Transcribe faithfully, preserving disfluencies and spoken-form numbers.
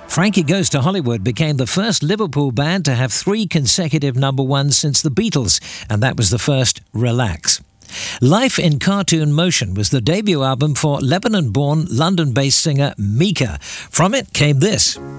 Frankie Goes to Hollywood became the first Liverpool band to have three consecutive number ones since the Beatles, and that was the first Relax. Life in Cartoon Motion was the debut album for Lebanon-born, London-based singer Mika. From it came this.